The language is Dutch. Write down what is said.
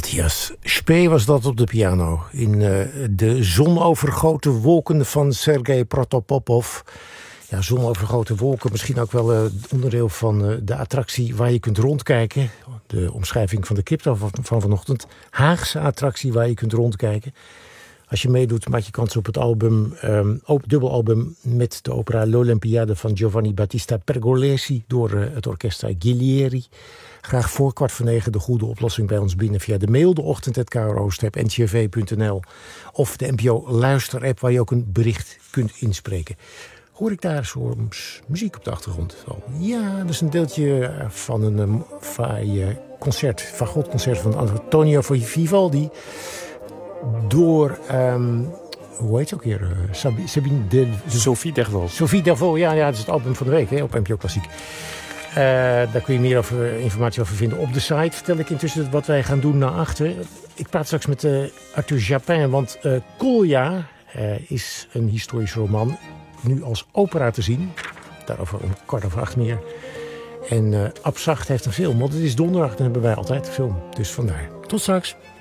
Matthias Spee was dat op de piano. In de zonovergoten wolken van Sergei Protopopov. Ja, zonovergoten wolken, misschien ook wel onderdeel van de attractie waar je kunt rondkijken. De omschrijving van de crypto van vanochtend. Haagse attractie waar je kunt rondkijken. Als je meedoet, maak je kans op het album, dubbelalbum met de opera L'Olympiade van Giovanni Battista Pergolesi door het orchestra Ghiglieri. Graag voor 8:45 de goede oplossing bij ons binnen via de mail, deochtend@kro-ncrv.nl of de NPO luisterapp waar je ook een bericht kunt inspreken. Hoor ik daar soms muziek op de achtergrond? Ja, dat is een deeltje van een fagotconcert van Antonio Vivaldi. Door, hoe heet ze ook weer? Sophie Dervol. Sophie Dervol, ja, dat is het album van de week op NPO Klassiek. Daar kun je meer informatie over vinden op de site. Vertel ik intussen wat wij gaan doen naar achter. Ik praat straks met Arthur Japin, want Kolja is een historisch roman. Nu als opera te zien. Daarover om 7:15 meer. En Abzacht heeft een film, want het is donderdag, dan hebben wij altijd een film. Dus vandaar. Tot straks.